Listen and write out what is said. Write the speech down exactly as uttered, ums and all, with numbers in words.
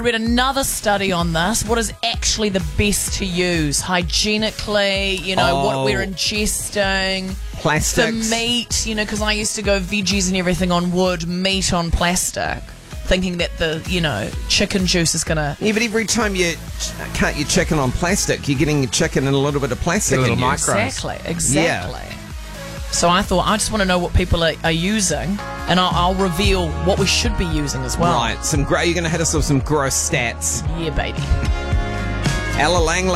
read another study on this. What is actually the best to use hygienically? You know, Oh. what we're ingesting. Plastics. The meat, you know, because I used to go veggies and everything on wood, meat on plastic, thinking that the, you know, chicken juice is going to... Yeah, but every time you cut your chicken on plastic, you're getting your chicken in a little bit of plastic A little in you. micro. Exactly, exactly. So I thought, I just want to know what people are, are using, and I'll, I'll reveal what we should be using as well. Right, some gr- you're going to hit us with some gross stats. Yeah, baby. Ella Langley.